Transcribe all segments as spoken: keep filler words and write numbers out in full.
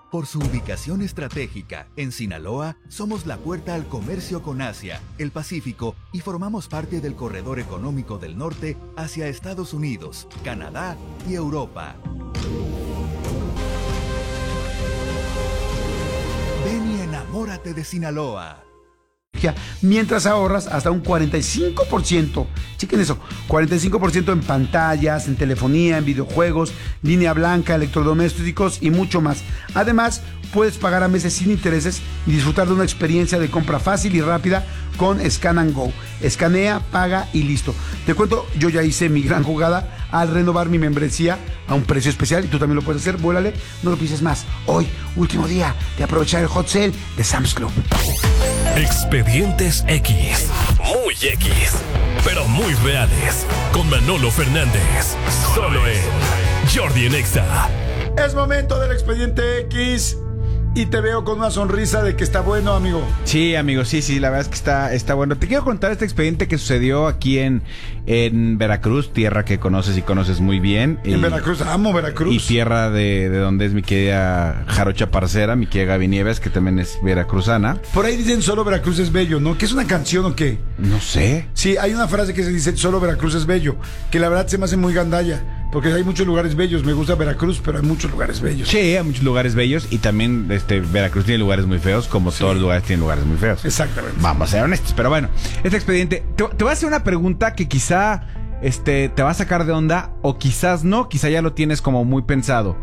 Por su ubicación estratégica, en Sinaloa, somos la puerta al comercio con Asia, el Pacífico y formamos parte del corredor económico del norte hacia Estados Unidos, Canadá y Europa. Ven y enamórate de Sinaloa. Mientras ahorras hasta un cuarenta y cinco por ciento, chequen eso, cuarenta y cinco por ciento en pantallas, en telefonía, en videojuegos, línea blanca, electrodomésticos y mucho más. Además, puedes pagar a meses sin intereses y disfrutar de una experiencia de compra fácil y rápida con Scan and Go. Escanea, paga y listo. Te cuento, yo ya hice mi gran jugada al renovar mi membresía a un precio especial y tú también lo puedes hacer. Vuélale, no lo pienses más. Hoy, último día de aprovechar el hot sale de Sam's Club. Expedientes X, muy X, pero muy reales, con Manolo Fernández, solo en Jordi en Exa. Es momento del Expediente X y te veo con una sonrisa de que está bueno, amigo. Sí, amigo, sí, sí, la verdad es que está, está bueno. Te quiero contar este expediente que sucedió aquí en, en Veracruz, tierra que conoces y conoces muy bien. En y, Veracruz, amo Veracruz. Y tierra de, de donde es mi querida Jarocha Parcera, mi querida Gaby Nieves, que también es veracruzana. Por ahí dicen solo Veracruz es bello, ¿no? ¿Qué es una canción o qué? No sé. Sí, hay una frase que se dice solo Veracruz es bello, que la verdad se me hace muy gandalla. Porque hay muchos lugares bellos, me gusta Veracruz, pero hay muchos lugares bellos. Sí, hay muchos lugares bellos y también este, Veracruz tiene lugares muy feos, como sí. Todos los lugares tienen lugares muy feos. Exactamente. Vamos a ser honestos, pero bueno, este expediente, te, te voy a hacer una pregunta que quizá este, te va a sacar de onda o quizás no, quizá ya lo tienes como muy pensado.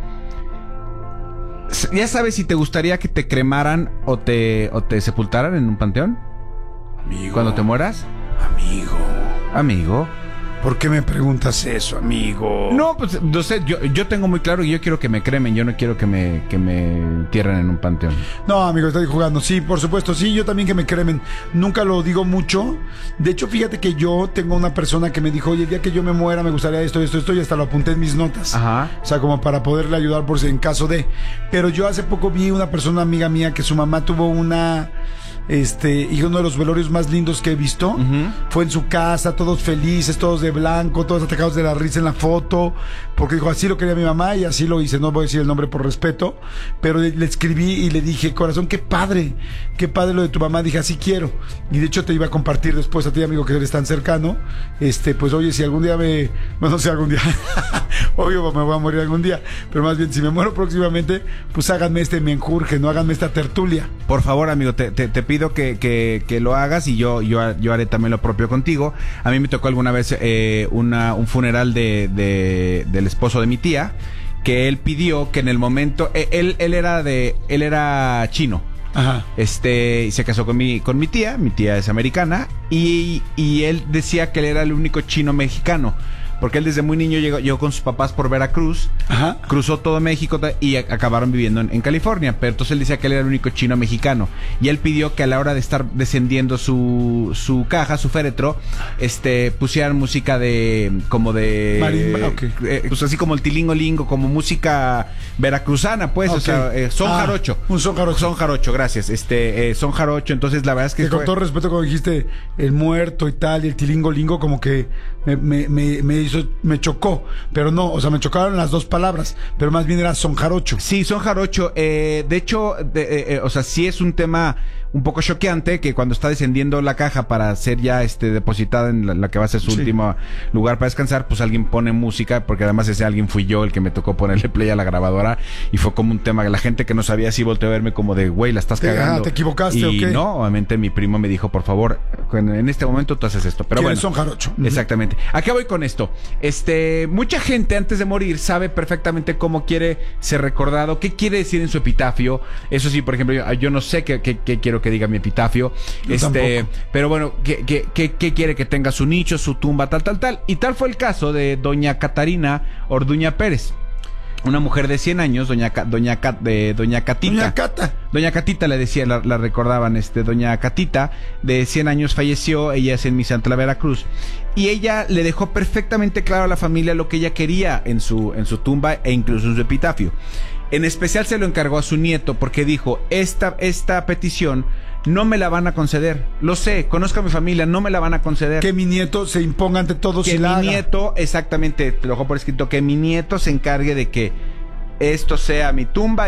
¿Ya sabes si te gustaría que te cremaran o te, o te sepultaran en un panteón? Amigo. ¿Cuando te mueras? Amigo. Amigo. ¿Por qué me preguntas eso, amigo? No, pues, no sé, yo, yo tengo muy claro que yo quiero que me cremen, yo no quiero que me, que me entierren en un panteón. No, amigo, estoy jugando. Sí, por supuesto, sí, yo también que me cremen. Nunca lo digo mucho. De hecho, fíjate que yo tengo una persona que me dijo, oye, el día que yo me muera me gustaría esto, esto, esto, y hasta lo apunté en mis notas. Ajá. O sea, como para poderle ayudar por si en caso de... Pero yo hace poco vi una persona amiga mía que su mamá tuvo una... Este, y uno de los velorios más lindos que he visto. Uh-huh. Fue en su casa, todos felices, todos de blanco, todos atacados de la risa en la foto, porque dijo, así lo quería mi mamá y así lo hice. No voy a decir el nombre por respeto, pero le, le escribí y le dije, corazón, qué padre, qué padre lo de tu mamá. Dije, así quiero. Y de hecho te iba a compartir después a ti, amigo, que eres tan cercano. Este, pues oye, si algún día me, bueno, no sé, algún día, obvio me voy a morir algún día, pero más bien si me muero próximamente, pues háganme este menjurje, no háganme esta tertulia. Por favor, amigo, te, te, te pido pido que, que, que lo hagas y yo, yo, yo haré también lo propio contigo. A mí me tocó alguna vez eh, una, un funeral de, de, del esposo de mi tía, que él pidió que en el momento, él, él era de, él era chino. Ajá. Este, y se casó con mi, con mi tía, mi tía es americana, y, y él decía que él era el único chino mexicano. Porque él desde muy niño llegó, llegó con sus papás por Veracruz. Ajá. Cruzó todo México y a, acabaron viviendo en, en California. Pero entonces él decía que él era el único chino mexicano. Y él pidió que a la hora de estar descendiendo su, su caja, su féretro, este, pusieran música de, como de... Marimba, okay. eh, pues así como el tilingolingo, como música veracruzana, pues. Okay. O sea, eh, son ah, jarocho. Un son jarocho. Son jarocho, gracias. Este, eh, son jarocho, entonces la verdad es que... que fue... con todo respeto, cuando dijiste el muerto y tal, y el tilingolingo, como que me, me, me, me hizo, me chocó, pero no, o sea, me chocaron las dos palabras, pero más bien era son jarocho. Sí, son jarocho. Eh, de hecho, de, eh, eh, o sea, sí es un tema un poco choqueante que cuando está descendiendo la caja para ser ya este depositada en la, la que va a ser su sí. último lugar para descansar, pues alguien pone música, porque además ese alguien fui yo el que me tocó ponerle play a la grabadora y fue como un tema que la gente que no sabía así volteó a verme como de, güey, la estás te, cagando. Ah, te equivocaste, y okay. no, obviamente mi primo me dijo, por favor, en este momento tú haces esto. Pero bueno, son jarocho. Exactamente. ¿A qué voy con esto? Este, mucha gente antes de morir sabe perfectamente cómo quiere ser recordado, qué quiere decir en su epitafio. Eso sí, por ejemplo, yo, yo no sé qué, qué, qué quiero que diga mi epitafio. Yo este, tampoco. Pero bueno, ¿qué, qué, qué, qué quiere que tenga su nicho, su tumba, tal, tal, tal? Y tal fue el caso de doña Catarina Orduña Pérez. Una mujer de cien años, doña Ca, doña Cat, de doña Catita. Doña Cata. Doña Catita le decía, la, la recordaban, este, doña Catita, de cien años falleció, ella es en Misantla, Veracruz. Y ella le dejó perfectamente claro a la familia lo que ella quería en su, en su tumba e incluso en su epitafio. En especial se lo encargó a su nieto porque dijo, esta, esta petición no me la van a conceder. Lo sé, conozco a mi familia, no me la van a conceder. Que mi nieto se imponga ante todos que y la mi haga. nieto, exactamente, te lo dejo por escrito, que mi nieto se encargue de que esto sea mi tumba